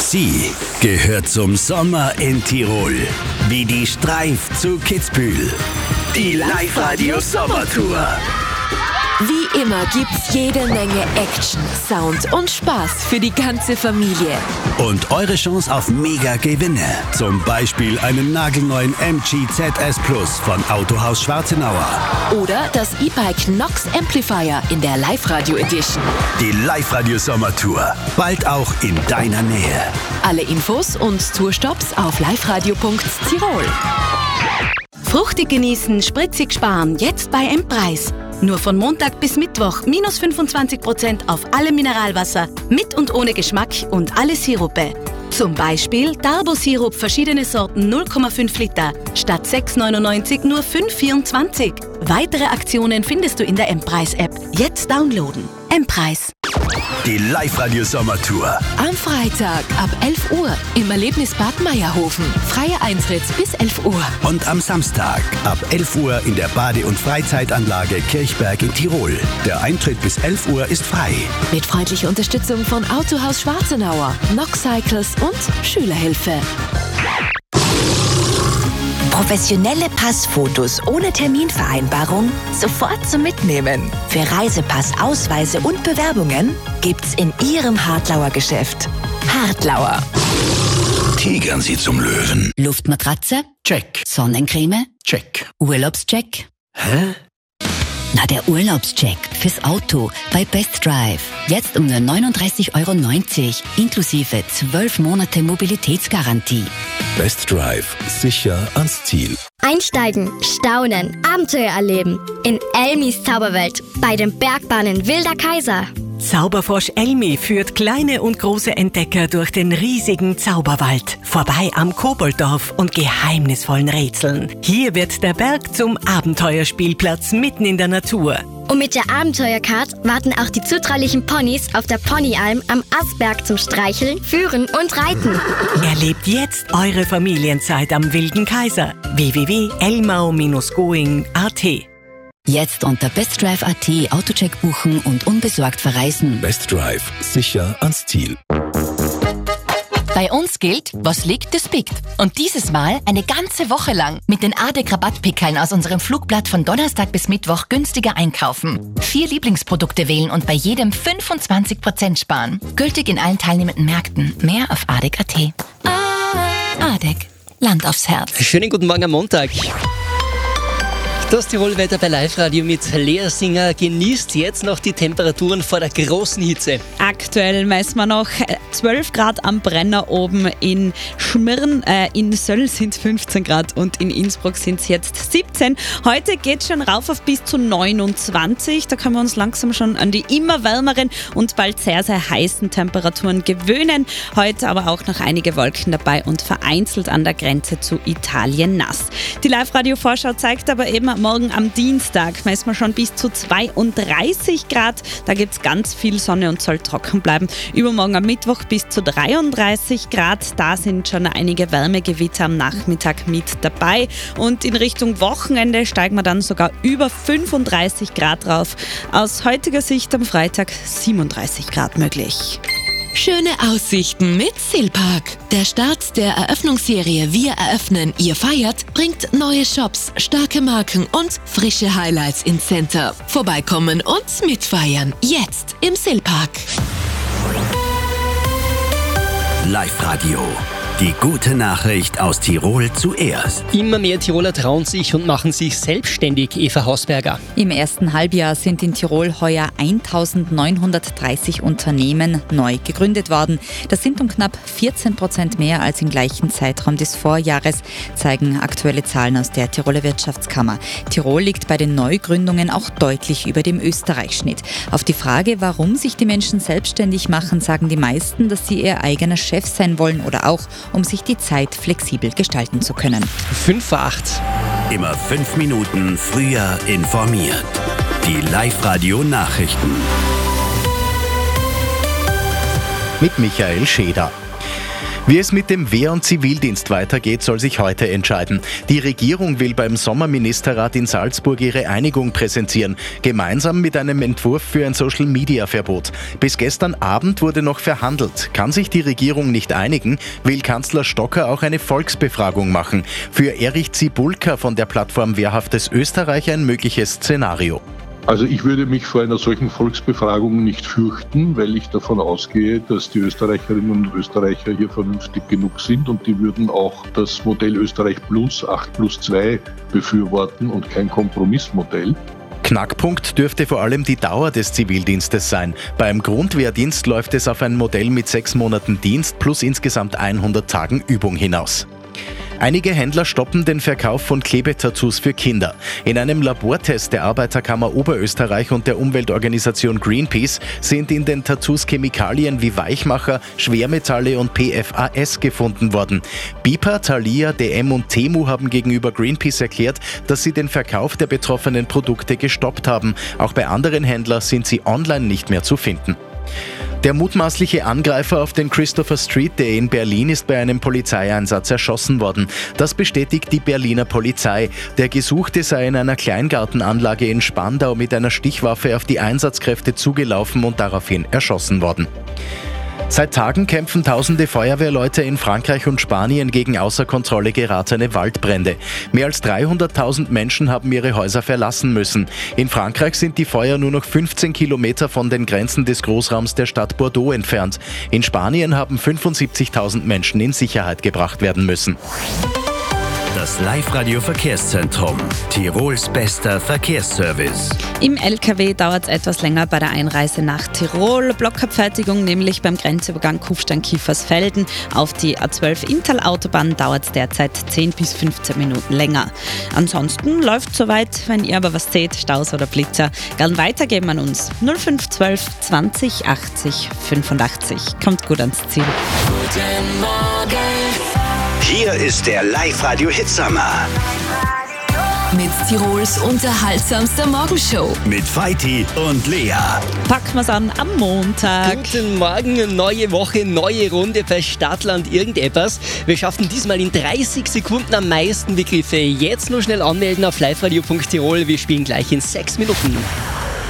Sie gehört zum Sommer in Tirol, wie die Streif zu Kitzbühel. Die Live-Radio Sommertour. Wie immer gibt's jede Menge Action, Sound und Spaß für die ganze Familie. Und eure Chance auf Mega-Gewinne. Zum Beispiel einen nagelneuen MG ZS Plus von Autohaus Schwarzenauer. Oder das E-Bike Nox Amplifier in der Live-Radio Edition. Die Live-Radio Sommertour. Bald auch in deiner Nähe. Alle Infos und Tourstops auf liveradio.tirol. Fruchtig genießen, spritzig sparen, jetzt bei M-Preis. Nur von Montag bis Mittwoch minus 25% auf alle Mineralwasser, mit und ohne Geschmack und alle Sirupe. Zum Beispiel Darbo-Sirup, verschiedene Sorten 0,5 Liter, statt 6,99 nur 5,24. Weitere Aktionen findest du in der M-Preis-App. Jetzt downloaden. M-Preis. Die Live-Radio Sommertour. Am Freitag ab 11 Uhr im Erlebnispark Meierhofen. Freier Eintritt bis 11 Uhr. Und am Samstag ab 11 Uhr in der Bade- und Freizeitanlage Kirchberg in Tirol. Der Eintritt bis 11 Uhr ist frei. Mit freundlicher Unterstützung von Autohaus Schwarzenauer, Nox Cycles und Schülerhilfe. Professionelle Passfotos ohne Terminvereinbarung sofort zum Mitnehmen. Für Reisepass, Ausweise und Bewerbungen gibt's in Ihrem Hartlauer Geschäft. Hartlauer. Tigern Sie zum Löwen. Luftmatratze? Check. Sonnencreme? Check. Urlaubscheck? Hä? Na, der Urlaubscheck fürs Auto bei Best Drive. Jetzt um nur 39,90 € inklusive 12 Monate Mobilitätsgarantie. Best Drive. Sicher ans Ziel. Einsteigen, staunen, Abenteuer erleben. In Elmis Zauberwelt bei den Bergbahnen Wilder Kaiser. Zauberfrosch Elmi führt kleine und große Entdecker durch den riesigen Zauberwald. Vorbei am Kobolddorf und geheimnisvollen Rätseln. Hier wird der Berg zum Abenteuerspielplatz mitten in der Natur. Und mit der Abenteuercard warten auch die zutraulichen Ponys auf der Ponyalm am Asberg zum Streicheln, Führen und Reiten. Erlebt jetzt eure Familienzeit am Wilden Kaiser. www.elmau-going.at. Jetzt unter bestdrive.at Autocheck buchen und unbesorgt verreisen. Best Drive. Sicher ans Ziel. Bei uns gilt, was liegt, das biegt. Und dieses Mal eine ganze Woche lang mit den ADEC-Rabattpickeln aus unserem Flugblatt von Donnerstag bis Mittwoch günstiger einkaufen. 4 Lieblingsprodukte wählen und bei jedem 25% sparen. Gültig in allen teilnehmenden Märkten. Mehr auf ADEC.at. ADEC. Land aufs Herz. Schönen guten Morgen am Montag. Das Tirol-Wetter bei Live-Radio mit Lea Singer. Genießt jetzt noch die Temperaturen vor der großen Hitze. Aktuell messen wir noch 12 Grad am Brenner oben in Schmirn. In Söll sind 15 Grad und in Innsbruck sind es jetzt 17. Heute geht es schon rauf auf bis zu 29. Da können wir uns langsam schon an die immer wärmeren und bald sehr, sehr heißen Temperaturen gewöhnen. Heute aber auch noch einige Wolken dabei und vereinzelt an der Grenze zu Italien nass. Die Live-Radio-Vorschau zeigt aber eben, morgen am Dienstag messen wir schon bis zu 32 Grad. Da gibt es ganz viel Sonne und soll trocken bleiben. Übermorgen am Mittwoch bis zu 33 Grad. Da sind schon einige Wärmegewitter am Nachmittag mit dabei. Und in Richtung Wochenende steigen wir dann sogar über 35 Grad drauf. Aus heutiger Sicht am Freitag 37 Grad möglich. Schöne Aussichten mit Silpark. Der Start der Eröffnungsserie Wir eröffnen, ihr feiert bringt neue Shops, starke Marken und frische Highlights ins Center. Vorbeikommen und mitfeiern. Jetzt im Silpark. Live-Radio. Die gute Nachricht aus Tirol zuerst. Immer mehr Tiroler trauen sich und machen sich selbstständig. Eva Hausberger. Im ersten Halbjahr sind in Tirol heuer 1930 Unternehmen neu gegründet worden. Das sind um knapp 14% mehr als im gleichen Zeitraum des Vorjahres, zeigen aktuelle Zahlen aus der Tiroler Wirtschaftskammer. Tirol liegt bei den Neugründungen auch deutlich über dem Österreich-Schnitt. Auf die Frage, warum sich die Menschen selbstständig machen, sagen die meisten, dass sie ihr eigener Chef sein wollen oder auch, um sich die Zeit flexibel gestalten zu können. 5 vor 8. Immer 5 Minuten früher informiert. Die Live-Radio-Nachrichten. Mit Michael Scheder. Wie es mit dem Wehr- und Zivildienst weitergeht, soll sich heute entscheiden. Die Regierung will beim Sommerministerrat in Salzburg ihre Einigung präsentieren, gemeinsam mit einem Entwurf für ein Social-Media-Verbot. Bis gestern Abend wurde noch verhandelt. Kann sich die Regierung nicht einigen, will Kanzler Stocker auch eine Volksbefragung machen. Für Erich Zibulka von der Plattform Wehrhaftes Österreich ein mögliches Szenario. Also ich würde mich vor einer solchen Volksbefragung nicht fürchten, weil ich davon ausgehe, dass die Österreicherinnen und Österreicher hier vernünftig genug sind und die würden auch das Modell Österreich Plus 8+2 befürworten und kein Kompromissmodell. Knackpunkt dürfte vor allem die Dauer des Zivildienstes sein. Beim Grundwehrdienst läuft es auf ein Modell mit 6 Monaten Dienst plus insgesamt 100 Tagen Übung hinaus. Einige Händler stoppen den Verkauf von Klebetattoos für Kinder. In einem Labortest der Arbeiterkammer Oberösterreich und der Umweltorganisation Greenpeace sind in den Tattoos Chemikalien wie Weichmacher, Schwermetalle und PFAS gefunden worden. Bipa, Thalia, DM und Temu haben gegenüber Greenpeace erklärt, dass sie den Verkauf der betroffenen Produkte gestoppt haben. Auch bei anderen Händlern sind sie online nicht mehr zu finden. Der mutmaßliche Angreifer auf den Christopher Street Day in Berlin ist bei einem Polizeieinsatz erschossen worden. Das bestätigt die Berliner Polizei. Der Gesuchte sei in einer Kleingartenanlage in Spandau mit einer Stichwaffe auf die Einsatzkräfte zugelaufen und daraufhin erschossen worden. Seit Tagen kämpfen tausende Feuerwehrleute in Frankreich und Spanien gegen außer Kontrolle geratene Waldbrände. Mehr als 300.000 Menschen haben ihre Häuser verlassen müssen. In Frankreich sind die Feuer nur noch 15 Kilometer von den Grenzen des Großraums der Stadt Bordeaux entfernt. In Spanien haben 75.000 Menschen in Sicherheit gebracht werden müssen. Das Live-Radio-Verkehrszentrum. Tirols bester Verkehrsservice. Im LKW dauert es etwas länger bei der Einreise nach Tirol. Blockabfertigung nämlich beim Grenzübergang Kufstein-Kiefersfelden. Auf die A12 Inntal-Autobahn dauert es derzeit 10 bis 15 Minuten länger. Ansonsten läuft soweit. Wenn ihr aber was seht, Staus oder Blitzer, gern weitergeben an uns. 0512 20 80 85. Kommt gut ans Ziel. Guten Morgen. Hier ist der Live-Radio-Hitsommer. Mit Tirols unterhaltsamster Morgenshow. Mit Feiti und Lea. Packen wir's an am Montag. Guten Morgen, neue Woche, neue Runde bei Stadtland irgendetwas. Wir schaffen diesmal in 30 Sekunden am meisten Begriffe. Jetzt nur schnell anmelden auf liveradio.tirol. Wir spielen gleich in 6 Minuten.